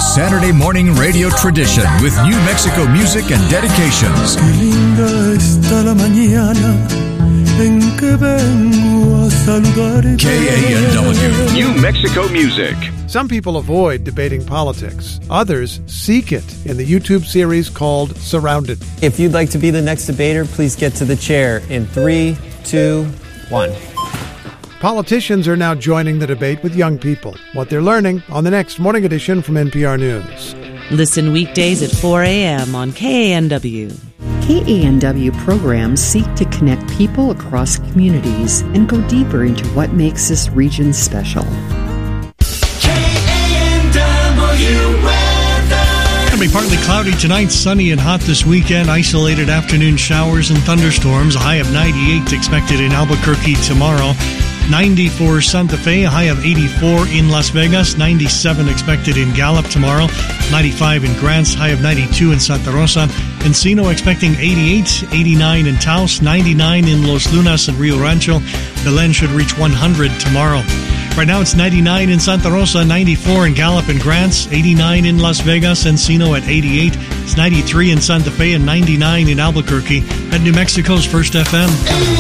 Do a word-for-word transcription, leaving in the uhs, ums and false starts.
A Saturday morning radio tradition with New Mexico music and dedications. K A N W, New Mexico music. Some people avoid debating politics. Others seek it in the YouTube series called Surrounded. If you'd like to be the next debater, please get to the chair in three, two, one. Politicians are now joining the debate with young people. What they're learning on the next morning edition from N P R News. Listen weekdays at four a.m. on K A N W. K A N W programs seek to connect people across communities and go deeper into what makes this region special. It'll be partly cloudy tonight, sunny and hot this weekend. Isolated afternoon showers and thunderstorms. A high of ninety-eight expected in Albuquerque tomorrow. ninety for Santa Fe, a high of eighty-four in Las Vegas. ninety-seven expected in Gallup tomorrow. ninety-five in Grants, high of ninety-two in Santa Rosa. Encino expecting eighty-eight, eighty-nine in Taos, ninety-nine in Los Lunas and Rio Rancho. Belen should reach one hundred tomorrow. Right now it's ninety-nine in Santa Rosa, ninety-four in Gallup and Grants, eighty-nine in Las Vegas, Encino at eighty-eight. It's ninety-three in Santa Fe and ninety-nine in Albuquerque at New Mexico's First F M.